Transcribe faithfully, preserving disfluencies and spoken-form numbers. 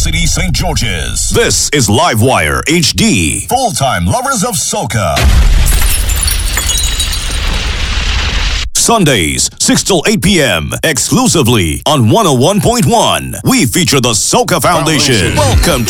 City, Saint George's. This is Livewire H D. Full-time lovers of soca. Sundays, six till eight p.m. exclusively on one oh one point one. We feature the Soca Foundation. Foundation. Welcome